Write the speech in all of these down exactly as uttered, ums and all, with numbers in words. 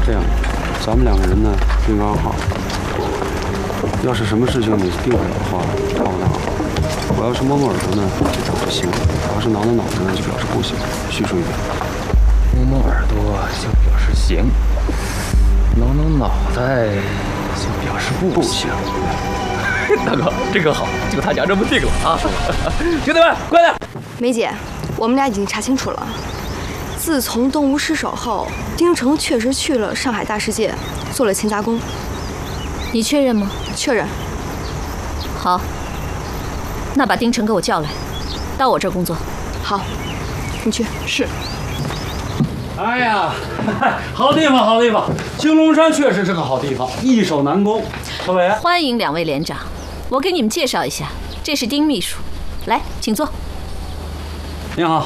这样，咱们两个人呢定个暗号。要是什么事情你定不了的话，告诉他。我要是摸摸耳朵呢，就表示行；我要是挠挠脑子呢，就表示不行。叙述一遍。 摸摸耳朵就表示行，挠挠脑袋就表示不行。大哥，这个好，就他家这么定了啊！兄弟们，快点！ 梅姐，我们俩已经查清楚了。自从东吴失守后，丁成确实去了上海大世界，做了钱杂工。 你确认吗？ 确认。 好，那把丁成给我叫来，到我这儿工作。 好，你去。 是。哎呀，好地方，好地方！青龙山确实是个好地方，易守难攻。特委员， 欢迎两位连长，我给你们介绍一下，这是丁秘书，来，请坐。 您好。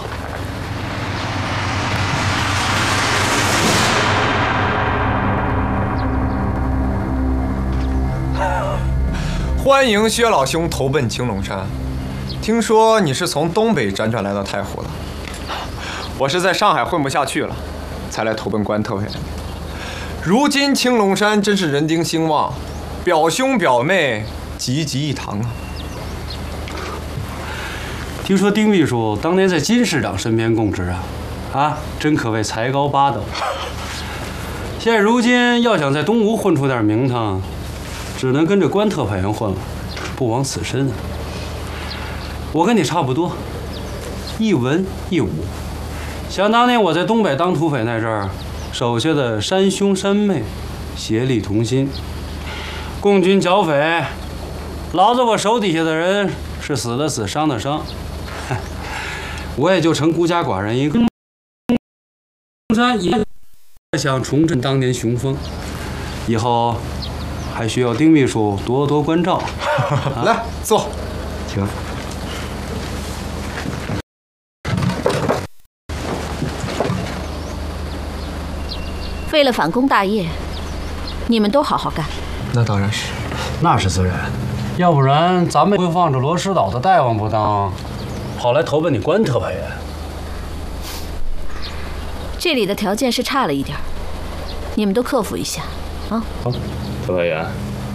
欢迎薛老兄投奔青龙山。听说你是从东北辗转来到太湖的，我是在上海混不下去了，才来投奔关特委。如今青龙山真是人丁兴旺，表兄表妹济济一堂啊。 听说丁秘书当年在金市长身边供职啊，啊，真可谓才高八斗。现在如今要想在东吴混出点名堂，只能跟着关特派员混了，不枉此身啊！我跟你差不多，一文一武。想当年我在东北当土匪那阵儿，手下的山兄山妹协力同心，共军剿匪，老子我手底下的人是死的死，伤的伤，我也就成孤家寡人一个。山也想重振当年雄风，以后还需要丁秘书多多关照。 啊、来坐， 请。 为了反攻大业，你们都好好干。 那当然是， 那是自然。要不然咱们会放着罗师岛的大王不当，跑来投奔你关特派员。 这里的条件是差了一点，你们都克服一下啊。 好，特派员，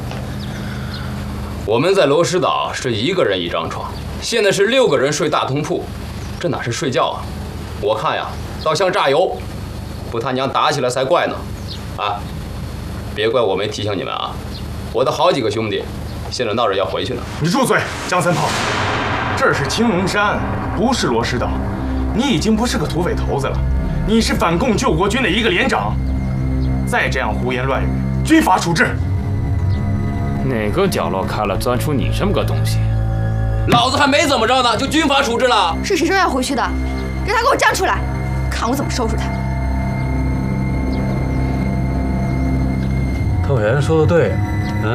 我们在罗师岛是一个人一张床，现在是六个人睡大通铺，这哪是睡觉啊？我看呀，倒像榨油。不他娘打起来才怪呢！啊，别怪我没提醒你们啊！我的好几个兄弟现在闹着要回去呢。 你住嘴，张三炮！这是青龙山，不是罗师岛。你已经不是个土匪头子了，你是反共救国军的一个连长。再这样胡言乱语，军法处置。 哪个角落开了，钻出你这么个东西？老子还没怎么着呢，就军法处置了？ 是谁说要回去的？让他给我站出来，看我怎么收拾他！ 特委员说的对，嗯，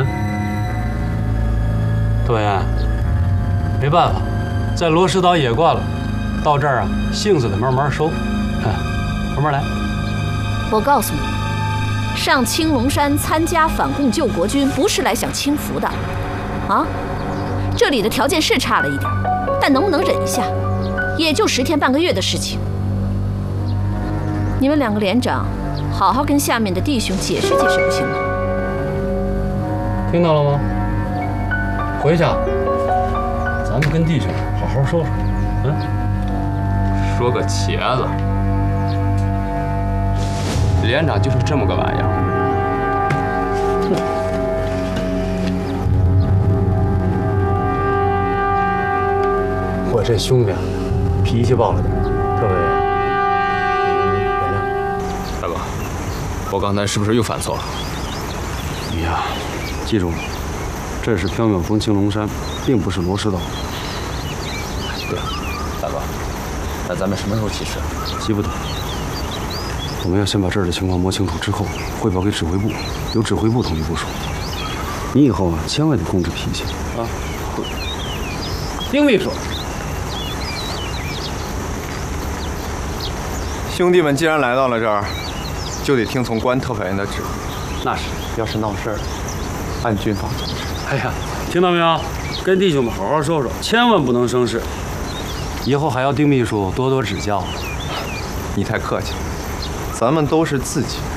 特委员，没办法，在罗师岛野惯了，到这儿啊，性子得慢慢收，慢慢来。 我告诉你，上青龙山参加反共救国军，不是来享清福的，啊，这里的条件是差了一点，但能不能忍一下，也就十天半个月的事情。你们两个连长，好好跟下面的弟兄解释解释，不行吗？ 听到了吗？回去，咱们跟弟兄好好说说。嗯， 说个茄子，连长就是这么个玩意儿。 我这兄弟脾气暴了点，特委员，原谅。 大哥，我刚才是不是又犯错了？ 你呀。记住了，这是缥缈峰青龙山，并不是罗师岛。 对，大哥，那咱们什么时候起事？ 急不得，我们要先把这儿的情况摸清楚之后，汇报给指挥部，由指挥部统一部署。你以后啊，千万得控制脾气啊。 丁秘书， 兄弟们既然来到了这儿，就得听从关特派员的指挥。 那是， 要是闹事儿，按军法处置。 哎呀，听到没有？跟弟兄们好好说说，千万不能生事。以后还要丁秘书多多指教。 你太客气了，咱们都是自己人。